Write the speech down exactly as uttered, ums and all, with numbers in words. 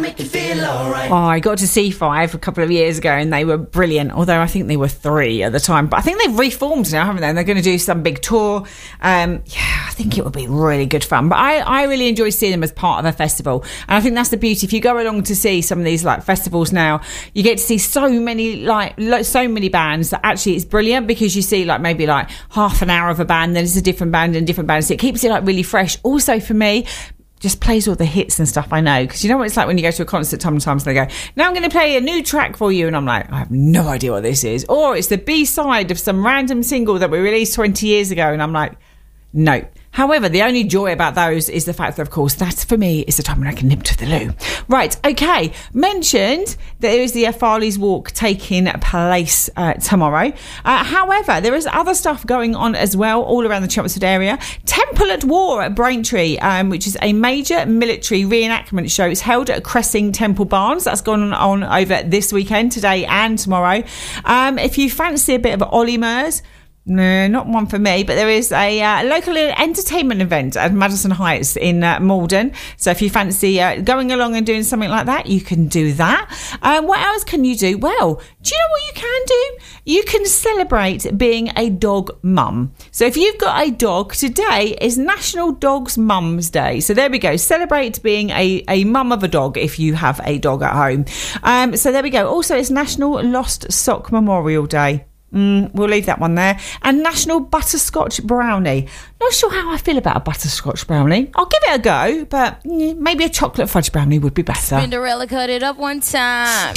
make you feel alright. Oh, I got to C five a couple of years ago and they were brilliant, although I think they were three at the time. But I think they've reformed now, haven't they? And they're going to do some big tour. Um, yeah, I think it would be really good fun. But I, I really enjoy seeing them as part of a festival. And I think that's the beauty. If you go along to see some of these like festivals now, you get to see so many like lo- so many bands that actually it's brilliant, because you see like maybe like half an hour of a band, then it's a different band and a different band. So it keeps it like really fresh. Also for me, just plays all the hits and stuff I know, because you know what it's like when you go to a concert sometimes and they go, now I'm going to play a new track for you, and I'm like, I have no idea what this is, or it's the B-side of some random single that we released twenty years ago, and I'm like, no. However, the only joy about those is the fact that, of course, that's for me is the time when I can nip to the loo. Right, okay. Mentioned that there is the Farley's Walk taking place uh, tomorrow. Uh, however, there is other stuff going on as well all around the Chelmsford area. Temple at War at Braintree, um, which is a major military reenactment show. It's held at Cressing Temple Barns. That's gone on over this weekend, today and tomorrow. Um, if you fancy a bit of Ollie Murs, no, not one for me, but there is a uh, local entertainment event at Madison Heights in uh, Malden. So if you fancy uh, going along and doing something like that, you can do that. Um, what else can you do? Well, do you know what you can do? You can celebrate being a dog mum. So if you've got a dog, today is National Dogs Mums Day. So there we go. Celebrate being a, a mum of a dog if you have a dog at home. Um, so there we go. Also, it's National Lost Sock Memorial Day. Mm, we'll leave that one there. And National Butterscotch Brownie. Not sure how I feel about a butterscotch brownie. I'll give it a go, but mm, maybe a chocolate fudge brownie would be better. Cinderella cut it up one time.